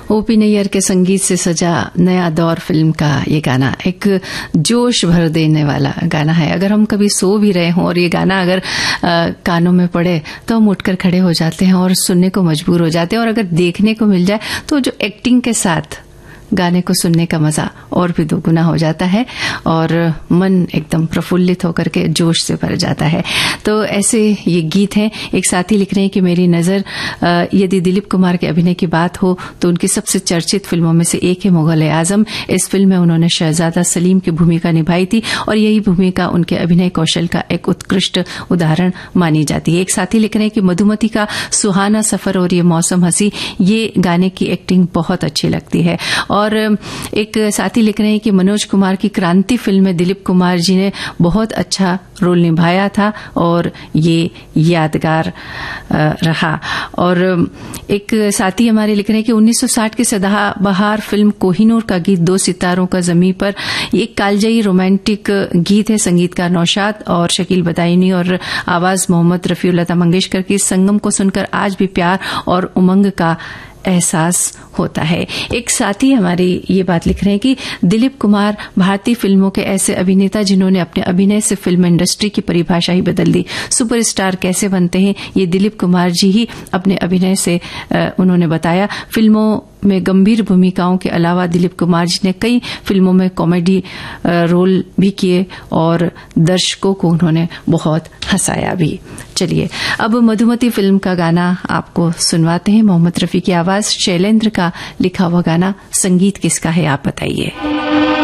OP Nayyar के संगीत से सजा नया दौर फिल्म का ये गाना एक जोश भर देने वाला गाना है। अगर हम कभी सो भी रहे हों और ये गाना अगर कानों में पड़े तो हम उठकर खड़े हो जाते हैं और सुनने को मजबूर हो जाते हैं। और अगर देखने को मिल जाए तो जो एक्टिंग के साथ गाने को सुनने का मजा और भी दोगुना हो जाता है और मन एकदम प्रफुल्लित होकर के जोश से भर जाता है। तो ऐसे ये गीत हैं। एक साथी लिख रहे हैं कि मेरी नजर यदि दिलीप कुमार के अभिनय की बात हो तो उनकी सबसे चर्चित फिल्मों में से एक है मुगल आजम। इस फिल्म में उन्होंने शहजादा सलीम की भूमिका निभाई थी और यही भूमिका उनके अभिनय कौशल का एक उत्कृष्ट उदाहरण मानी जाती है। एक साथी लिख रहे हैं कि मधुमती का सुहाना सफर और ये मौसम हंसी, ये गाने की एक्टिंग बहुत अच्छी लगती है। और एक साथी लिख रहे हैं कि मनोज कुमार की क्रांति फिल्म में दिलीप कुमार जी ने बहुत अच्छा रोल निभाया था और ये यादगार रहा। और एक साथी हमारे लिख रहे हैं कि 1960 की सदाबहार फिल्म कोहिनूर का गीत दो सितारों का ज़मीं पर, एक कालजयी रोमांटिक गीत है। संगीतकार नौशाद और शकील बदायूनी और आवाज मोहम्मद रफी, लता मंगेशकर की संगम को सुनकर आज भी प्यार और उमंग का एहसास होता है। एक साथी हमारी ये बात लिख रहे हैं कि दिलीप कुमार भारतीय फिल्मों के ऐसे अभिनेता जिन्होंने अपने अभिनय से फिल्म इंडस्ट्री की परिभाषा ही बदल दी। सुपरस्टार कैसे बनते हैं ये दिलीप कुमार जी ही अपने अभिनय से उन्होंने बताया। फिल्मों में गंभीर भूमिकाओं के अलावा दिलीप कुमार जी ने कई फिल्मों में कॉमेडी रोल भी किए और दर्शकों को उन्होंने बहुत हंसाया भी। चलिए अब मधुमती फिल्म का गाना आपको सुनवाते हैं। मोहम्मद रफी की आवाज, शैलेंद्र का लिखा हुआ गाना। संगीत किसका है आप बताइए।